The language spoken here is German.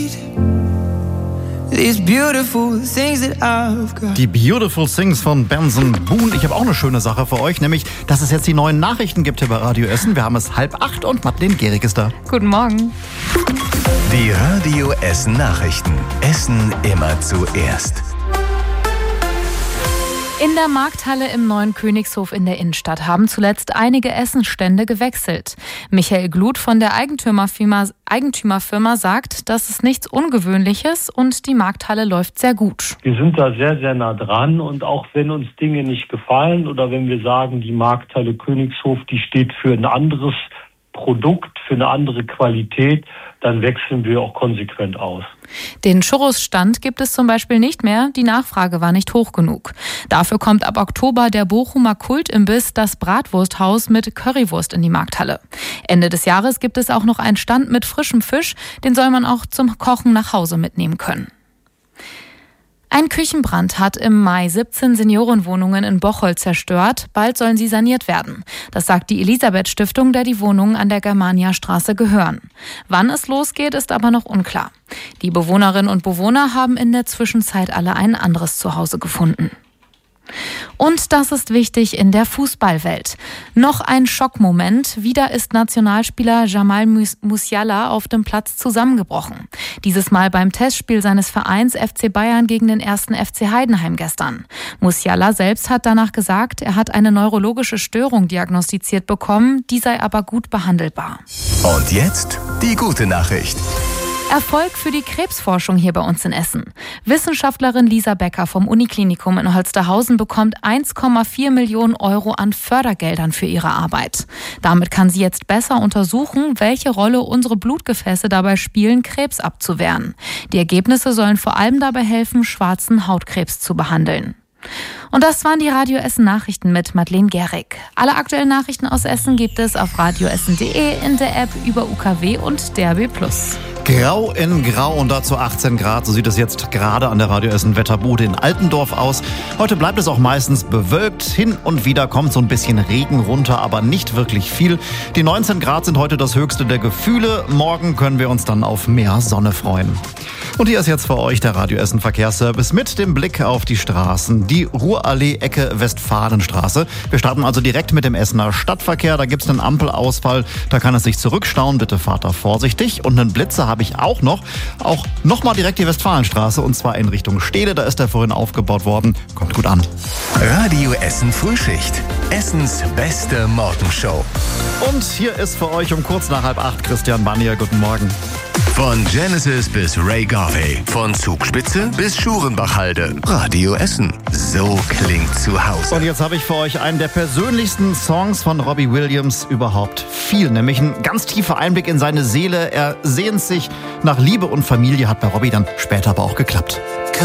These beautiful things that I've got. Die Beautiful Things von Benson Boone. Ich habe auch eine schöne Sache für euch, nämlich, dass es jetzt die neuen Nachrichten gibt hier bei Radio Essen. Wir haben es 7:30 und Madeleine Gehrig ist da. Guten Morgen. Die Radio Essen Nachrichten. Essen immer zuerst. In der Markthalle im neuen Königshof in der Innenstadt haben zuletzt einige Essensstände gewechselt. Michael Gluth von der Eigentümerfirma sagt, das ist nichts Ungewöhnliches und die Markthalle läuft sehr gut. Wir sind da sehr, sehr nah dran und auch wenn uns Dinge nicht gefallen oder wenn wir sagen, die Markthalle Königshof, die steht für ein anderes Produkt, für eine andere Qualität, dann wechseln wir auch konsequent aus. Den Churros-Stand gibt es zum Beispiel nicht mehr, die Nachfrage war nicht hoch genug. Dafür kommt ab Oktober der Bochumer Kultimbiss, das Bratwursthaus mit Currywurst in die Markthalle. Ende des Jahres gibt es auch noch einen Stand mit frischem Fisch, den soll man auch zum Kochen nach Hause mitnehmen können. Ein Küchenbrand hat im Mai 17 Seniorenwohnungen in Bocholt zerstört. Bald sollen sie saniert werden. Das sagt die Elisabeth-Stiftung, der die Wohnungen an der Germania-Straße gehören. Wann es losgeht, ist aber noch unklar. Die Bewohnerinnen und Bewohner haben in der Zwischenzeit alle ein anderes Zuhause gefunden. Und das ist wichtig in der Fußballwelt. Noch ein Schockmoment. Wieder ist Nationalspieler Jamal Musiala auf dem Platz zusammengebrochen. Dieses Mal beim Testspiel seines Vereins FC Bayern gegen den 1. FC Heidenheim gestern. Musiala selbst hat danach gesagt, er hat eine neurologische Störung diagnostiziert bekommen, die sei aber gut behandelbar. Und jetzt die gute Nachricht. Erfolg für die Krebsforschung hier bei uns in Essen. Wissenschaftlerin Lisa Becker vom Uniklinikum in Holsterhausen bekommt 1,4 Millionen Euro an Fördergeldern für ihre Arbeit. Damit kann sie jetzt besser untersuchen, welche Rolle unsere Blutgefäße dabei spielen, Krebs abzuwehren. Die Ergebnisse sollen vor allem dabei helfen, schwarzen Hautkrebs zu behandeln. Und das waren die Radio Essen Nachrichten mit Madeleine Gehrig. Alle aktuellen Nachrichten aus Essen gibt es auf radioessen.de, in der App, über UKW und DRB+. Grau in Grau und dazu 18 Grad. So sieht es jetzt gerade an der Radio Essen Wetterbude in Altendorf aus. Heute bleibt es auch meistens bewölkt. Hin und wieder kommt so ein bisschen Regen runter, aber nicht wirklich viel. Die 19 Grad sind heute das höchste der Gefühle. Morgen können wir uns dann auf mehr Sonne freuen. Und hier ist jetzt für euch der Radio Essen Verkehrsservice mit dem Blick auf die Straßen. Die Ruhrallee Ecke Westfalenstraße. Wir starten also direkt mit dem Essener Stadtverkehr. Da gibt es einen Ampelausfall. Da kann es sich zurückstauen. Bitte fahrt da vorsichtig. Und einen Blitzer habe ich auch noch mal direkt die Westfalenstraße und zwar in Richtung Stede. Da ist der vorhin aufgebaut worden. Kommt gut an. Radio Essen Frühschicht. Essens beste Morgenshow. Und hier ist für euch um kurz nach 7:30 Christian Bannier. Guten Morgen. Von Genesis bis Ray Garvey. Von Zugspitze bis Schurenbachhalde. Radio Essen. So klingt zu Hause. Und jetzt habe ich für euch einen der persönlichsten Songs von Robbie Williams überhaupt. Viel, nämlich ein ganz tiefer Einblick in seine Seele. Er sehnt sich nach Liebe und Familie, hat bei Robbie dann später aber auch geklappt.